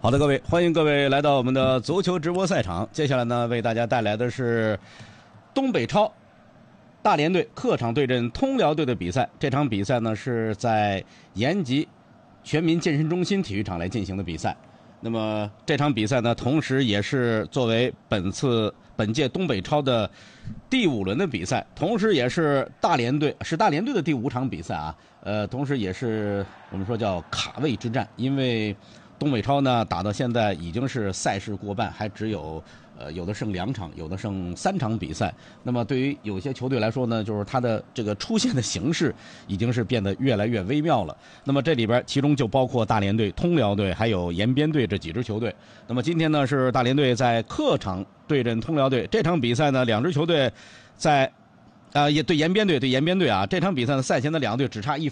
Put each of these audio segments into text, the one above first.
好的，各位，欢迎各位来到我们的足球直播赛场。接下来呢，为大家带来的是东北超大连队客场对阵通辽队的比赛。这场比赛呢是在延吉全民健身中心体育场来进行的比赛。那么这场比赛呢，同时也是作为本届东北超的第5轮的比赛，同时也是大连队的第5场比赛啊。同时也是我们说叫卡位之战，因为东北超呢打到现在已经是赛事过半，还只有有的剩2场，有的剩3场比赛。那么对于有些球队来说呢，就是它的这个出现的形式已经是变得越来越微妙了。那么这里边其中就包括大连队、通辽队还有延边队这几支球队。那么今天呢是大连队在客场对阵通辽队，这场比赛呢2支球队在也对延边队啊，这场比赛呢赛前的2个队只差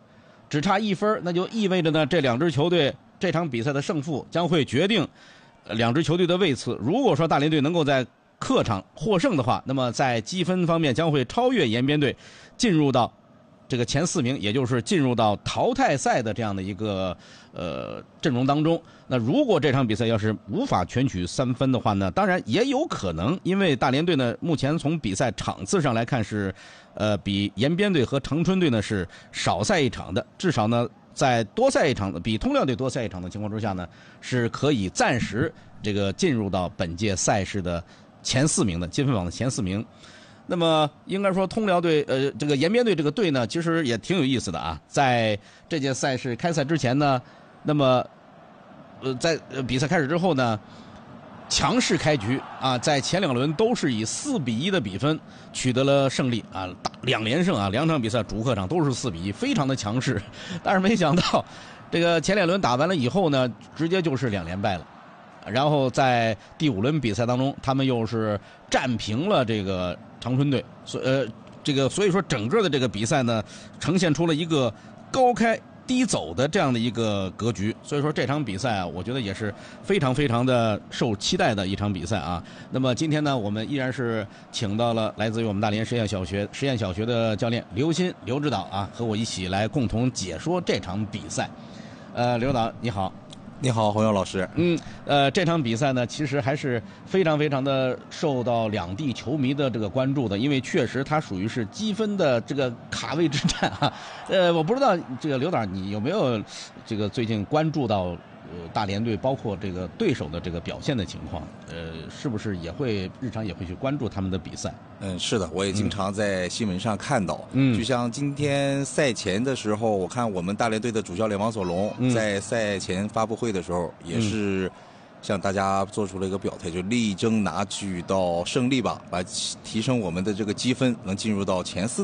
1分，那就意味着呢这2支球队这场比赛的胜负将会决定2支球队的位次。如果说大连队能够在客场获胜的话，那么在积分方面将会超越延边队，进入到这个前4名，也就是进入到淘汰赛的这样的一个阵容当中。那如果这场比赛要是无法全取3分的话呢，当然也有可能，因为大连队呢目前从比赛场次上来看是比延边队和长春队呢是少赛1场的，至少呢在多赛1场的，比通辽队多赛1场的情况之下呢，是可以暂时这个进入到本届赛事的前4名的积分榜的前4名。那么应该说通辽队这个延边队这个队呢其实也挺有意思的啊。在这届赛事开赛之前呢，那么在比赛开始之后呢，强势开局啊，在前2轮都是以4-1的比分取得了胜利啊，2连胜啊，2场比赛主客场都是4-1，非常的强势。但是没想到这个前2轮打完了以后呢，直接就是2连败了。然后在第5轮比赛当中，他们又是战平了这个长春队，所以说整个的这个比赛呢，呈现出了一个高开低走的这样的一个格局。所以说这场比赛啊，我觉得也是非常非常的受期待的一场比赛啊。那么今天呢，我们依然是请到了来自于我们大连实验小学的教练刘鑫刘指导啊，和我一起来共同解说这场比赛。刘指导你好。 你好，洪勇老师。 这场比赛呢，其实还是非常非常的受到2地球迷的这个关注的，因为确实它属于是积分的这个卡位之战啊。我不知道这个刘导你有没有这个最近关注到大连队包括这个对手的这个表现的情况，是不是日常也会去关注他们的比赛？ 是的，我也经常在新闻上看到。就像今天赛前的时候，我看我们大连队的主教练王索龙在赛前发布会的时候，也是向大家做出了一个表态，就力争拿取到胜利吧，把提升我们的这个积分，能进入到前4。